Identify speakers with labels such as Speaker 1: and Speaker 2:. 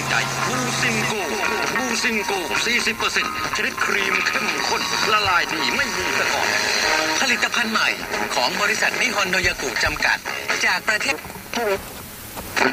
Speaker 1: ใจบูซินโก40%ชนิดครีมเข้มข้นละลายดีไม่มีตะกอนผลิตภัณฑ์ใหม่ของบริษัทนิฮอนโดยากุจำกัดจากประเทศ